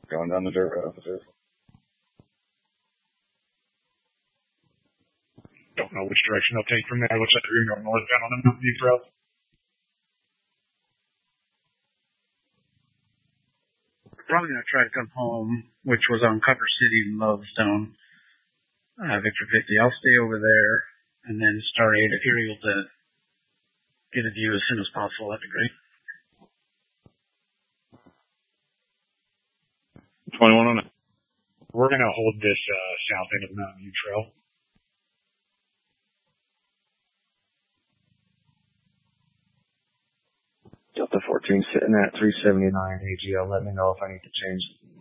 going down the dirt road. Don't know which direction they'll take from there. Looks like they're going to go northbound on the Mountain View Trail. Probably going to try to come home, which was on Copper City and Lovestone. Victor 50. I'll stay over there and then start if you're able to get a view as soon as possible. That'd be great. 21 on it. We're going to hold this south end of the Mountain View Trail. Delta 14 sitting at 379 AGL. Let me know if I need to change